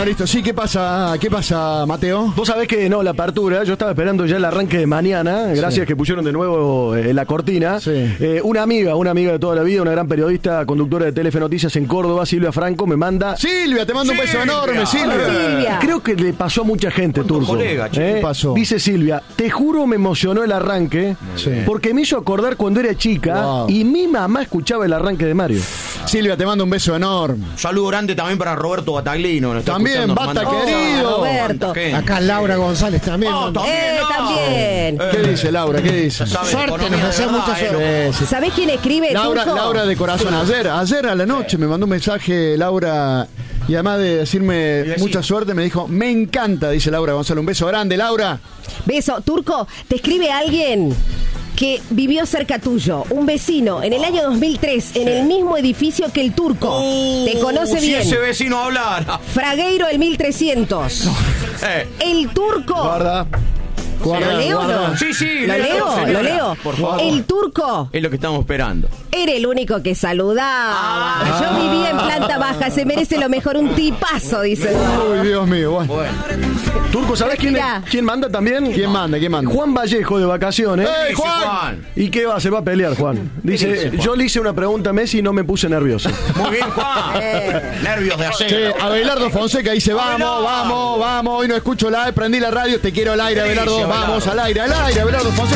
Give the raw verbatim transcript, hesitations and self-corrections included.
Bueno, listo. Sí, ¿qué pasa? ¿Qué pasa, Mateo? Vos sabés que no, la apertura, yo estaba esperando ya el arranque de mañana, gracias Sí. que pusieron de nuevo eh, la cortina. Sí. Eh, una amiga, una amiga de toda la vida, una gran periodista, conductora de Telefe Noticias en Córdoba, Silvia Franco, me manda... Silvia, te mando un beso Silvia. enorme, Silvia. Hola, Silvia. Creo que le pasó a mucha gente, ¿Cuántos Turco. colegas, che? ¿Eh? ¿Qué pasó? Dice Silvia, te juro me emocionó el arranque, Sí. porque me hizo acordar cuando era chica Wow. y mi mamá escuchaba el arranque de Mario. Silvia, te mando un beso enorme. Un saludo grande también para Roberto Bataglino. nos está También, escuchando, nos Bata, manda- querido. Oh, Roberto. tanta gente. Acá Laura González también. Oh, manda. también, Eh, no. también. Eh, ¿Qué dice Laura? ¿Qué dice? sabe de Suerte, economía nos de desea verdad, mucha eh, suerte. Sí, sí. ¿Sabés quién escribe, Laura, Turco? Laura de corazón. Ayer, ayer a la noche me mandó un mensaje, Laura, y además de decirme Y decí- mucha suerte, me dijo, me encanta, dice Laura Gonzalo. Un beso grande, Laura. Beso. Turco, te escribe alguien que vivió cerca tuyo, un vecino, en el año dos mil tres, en el mismo edificio que el Turco. Uh, te conoce si bien. ese vecino hablara. Fragueiro el mil trescientos. Eh, El Turco. Guarda. ¿Lo leo o no? Sí, sí, ¿Lo léalo, leo? señora, ¿Lo leo? por favor. El Turco es lo que estamos esperando. era el único que saludaba. Ah. Yo vivía en planta baja, se merece lo mejor, un tipazo, dice. Uy, Dios mío. Bueno. Bueno, Turco, ¿sabés quién, Mirá. quién manda también? ¿Quién manda? ¿Quién manda? Juan Vallejo de vacaciones. ¡Ey, dice Juan! Juan. ¿Y qué va? Se va a pelear, Juan. Dice, dice, Juan? yo le hice una pregunta a Messi y no me puse nervioso. Muy bien, Juan. Nervios de Che, acero. Abelardo Fonseca dice, vamos, Abelardo. vamos, vamos, hoy no escucho la, prendí la radio, te quiero al aire, ¿Qué Abelardo, dice, vamos Abelardo? al aire, al aire, Abelardo Fonseca.